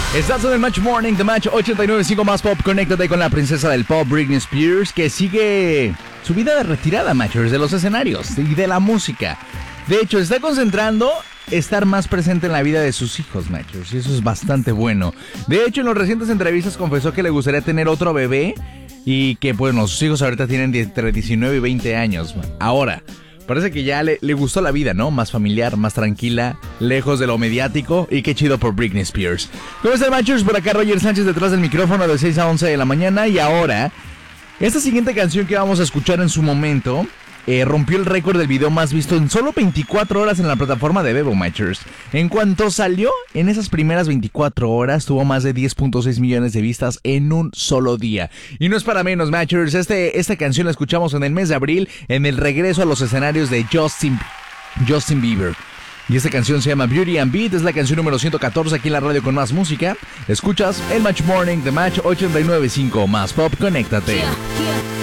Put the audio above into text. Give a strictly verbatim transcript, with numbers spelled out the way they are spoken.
Estás en el Match Morning, The Match ochenta y nueve punto cinco más pop. Conéctate con la princesa del pop, Britney Spears, que sigue su vida de retirada, Matchers, de los escenarios y de la música. De hecho, está concentrando estar más presente en la vida de sus hijos, Matchers, y eso es bastante bueno. De hecho, en las recientes entrevistas confesó que le gustaría tener otro bebé y que, bueno, sus hijos ahorita tienen entre diecinueve y veinte años. Ahora, parece que ya le, le gustó la vida, ¿no? Más familiar, más tranquila, lejos de lo mediático. Y qué chido por Britney Spears. ¿Cómo están, Matchers? Por acá Roger Sánchez detrás del micrófono de seis a once de la mañana. Y ahora, esta siguiente canción que vamos a escuchar en su momento eh, rompió el récord del video más visto en solo veinticuatro horas en la plataforma de Vevo, Matchers. En cuanto salió, en esas primeras veinticuatro horas tuvo más de diez punto seis millones de vistas en un solo día. Y no es para menos, Matchers. Este, esta canción la escuchamos en el mes de abril, en el regreso a los escenarios de Justin, Justin Bieber. Y esta canción se llama Beauty and Beat, es la canción número ciento catorce aquí en la radio con más música. Escuchas el Match Morning, The Match ochenta y nueve punto cinco más pop, conéctate. Yeah, yeah.